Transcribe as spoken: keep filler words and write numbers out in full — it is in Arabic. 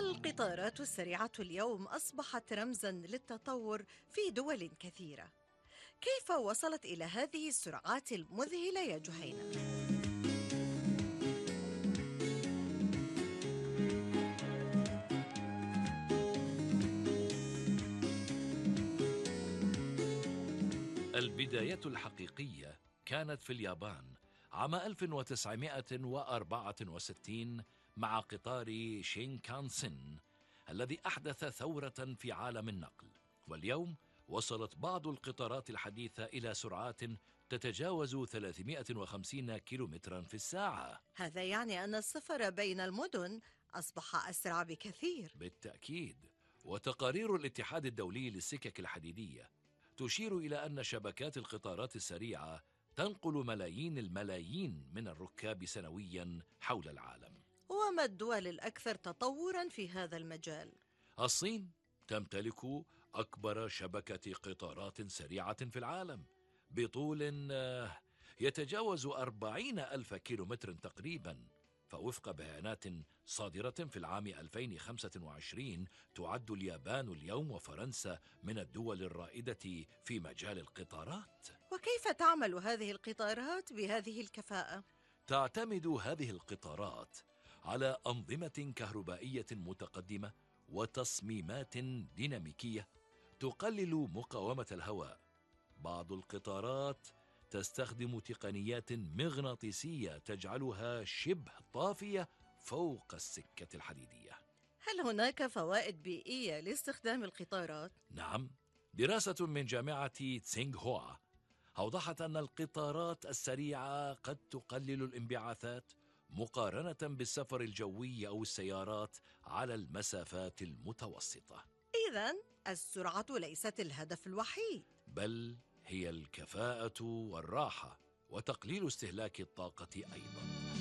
القطارات السريعة اليوم أصبحت رمزاً للتطور في دول كثيرة. كيف وصلت إلى هذه السرعات المذهلة يا جهينة؟ البداية الحقيقية كانت في اليابان عام ألف وتسعمائة وأربعة وستين مع قطار شينكانسن الذي أحدث ثورة في عالم النقل. واليوم وصلت بعض القطارات الحديثة إلى سرعات تتجاوز ثلاثمائة وخمسين كيلومترا في الساعة. هذا يعني أن السفر بين المدن أصبح أسرع بكثير. بالتأكيد، وتقارير الاتحاد الدولي للسكك الحديدية تشير إلى أن شبكات القطارات السريعة تنقل ملايين الملايين من الركاب سنويا حول العالم. وما الدول الأكثر تطوراً في هذا المجال؟ الصين تمتلك أكبر شبكة قطارات سريعة في العالم بطول آه، يتجاوز أربعين ألف كيلومتر تقريبا. فوفق بيانات صادرة في العام ألفين وخمسة وعشرين تعد اليابان اليوم وفرنسا من الدول الرائدة في مجال القطارات. وكيف تعمل هذه القطارات بهذه الكفاءة؟ تعتمد هذه القطارات على أنظمة كهربائية متقدمة وتصميمات ديناميكية تقلل مقاومة الهواء. بعض القطارات تستخدم تقنيات مغناطيسية تجعلها شبه طافية فوق السكة الحديدية. هل هناك فوائد بيئية لاستخدام القطارات؟ نعم، دراسة من جامعة تسينغ هوا أوضحت أن القطارات السريعة قد تقلل الانبعاثات مقارنة بالسفر الجوي أو السيارات على المسافات المتوسطة. إذن السرعة ليست الهدف الوحيد، بل هي الكفاءة والراحة وتقليل استهلاك الطاقة أيضا.